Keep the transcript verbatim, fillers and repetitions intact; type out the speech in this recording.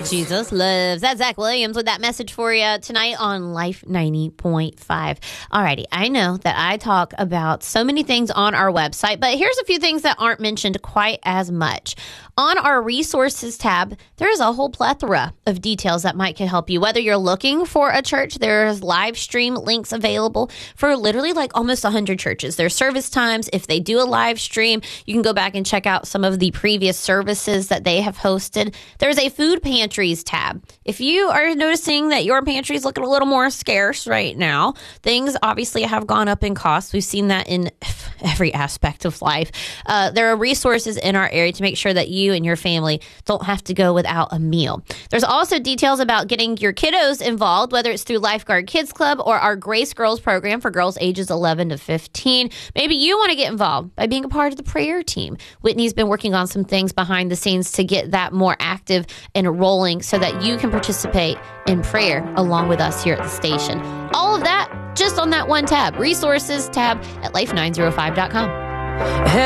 Jesus loves. That's Zach Williams with that message for you tonight on Life ninety point five. Alrighty, I know that I talk about so many things on our website, but here's a few things that aren't mentioned quite as much. On our resources tab, there is a whole plethora of details that might can help you. Whether you're looking for a church, there's live stream links available for literally like almost one hundred churches. There's service times. If they do a live stream, you can go back and check out some of the previous services that they have hosted. There's a food pantries tab. If you are noticing that your pantry is looking a little more scarce right now, things obviously have gone up in cost. We've seen that in every aspect of life. Uh, there are resources in our area to make sure that you and your family don't have to go without a meal. There's also details about getting your kiddos involved, whether it's through Lifeguard Kids Club or our Grace Girls program for girls ages eleven to fifteen. Maybe you want to get involved by being a part of the prayer team. Whitney's been working on some things behind the scenes to get that more active and rolling so that you can participate in prayer along with us here at the station. All of that just on that one tab, resources tab at life nine oh five dot com.